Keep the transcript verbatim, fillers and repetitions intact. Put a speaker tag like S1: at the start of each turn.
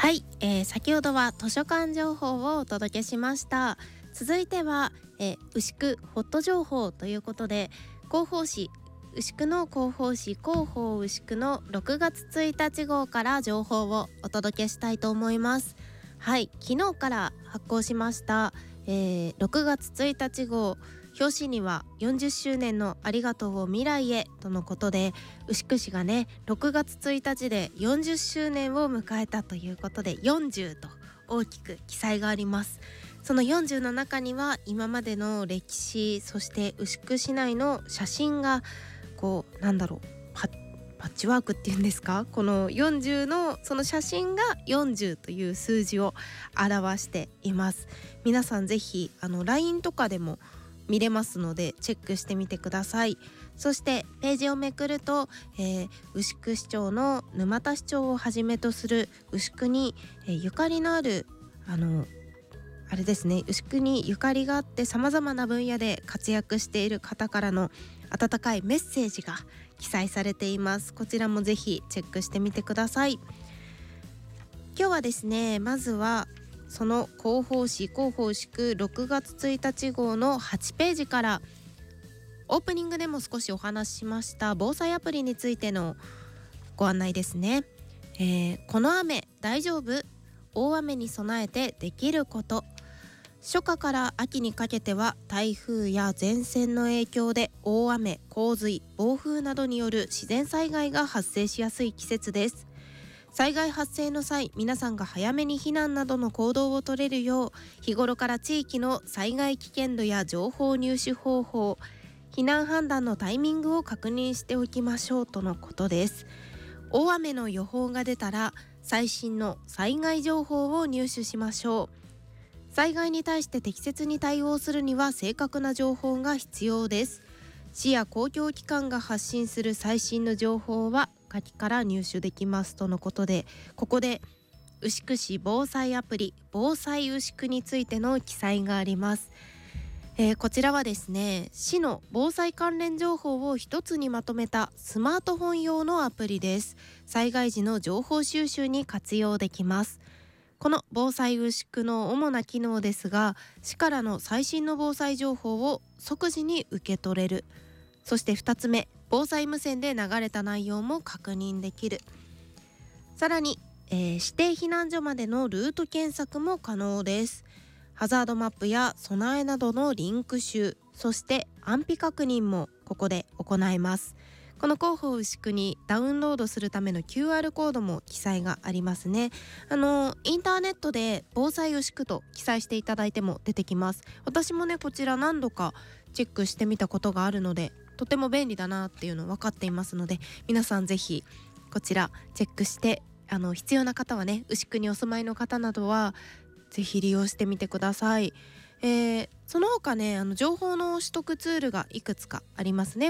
S1: はい、えー、先ほどは図書館情報をお届けしました。続いては、えー、牛久ホット情報ということで、広報誌牛久の広報誌広報牛久のろくがつついたち号から情報をお届けしたいと思います。はい、昨日から発行しました、えー、ろくがつついたち号、表紙にはよんじゅっしゅうねんのありがとうを未来へとのことで、牛久市がねろくがつついたちでよんじゅっしゅうねんを迎えたということで、よんじゅうと大きく記載があります。そのよんじゅうの中には今までの歴史、そして牛久市内の写真がこうなんだろうパッパッチワークっていうんですか、このよんじゅうのその写真がよんじゅうという数字を表しています。皆さんぜひあの ライン とかでも見れますのでチェックしてみてください。そしてページをめくると、えー、牛久市長の沼田市長をはじめとする牛久に、えー、ゆかりのあるあのあれですね牛久にゆかりがあってさまざまな分野で活躍している方からの温かいメッセージが記載されています。こちらもぜひチェックしてみてください。今日はですね、まずはその広報誌広報牛久ろくがつついたち号のはちページから、オープニングでも少しお話ししました防災アプリについてのご案内ですね。えー、この雨大丈夫？大雨に備えてできること。初夏から秋にかけては台風や前線の影響で大雨、洪水、暴風などによる自然災害が発生しやすい季節です。災害発生の際、皆さんが早めに避難などの行動を取れるよう、日頃から地域の災害危険度や情報入手方法、避難判断のタイミングを確認しておきましょうとのことです。大雨の予報が出たら最新の災害情報を入手しましょう。災害に対して適切に対応するには正確な情報が必要です。市や公共機関が発信する最新の情報は下記から入手できますとのことで、ここで牛久市防災アプリ防災牛久についての記載があります。えー、こちらはですね、市の防災関連情報を一つにまとめたスマートフォン用のアプリです。災害時の情報収集に活用できます。この防災牛久の主な機能ですが、市からの最新の防災情報を即時に受け取れる。そしてふたつめ、防災無線で流れた内容も確認できる。さらに、えー、指定避難所までのルート検索も可能です。ハザードマップや備えなどのリンク集、そして安否確認もここで行えます。この広報牛久にダウンロードするための キューアール コードも記載がありますね。あのインターネットで防災牛久と記載していただいても出てきます。私もねこちら何度かチェックしてみたことがあるので、とても便利だなっていうの分かっていますので、皆さんぜひこちらチェックして、あの必要な方はね、牛久にお住まいの方などはぜひ利用してみてください。えー、その他ね、あの情報の取得ツールがいくつかありますね。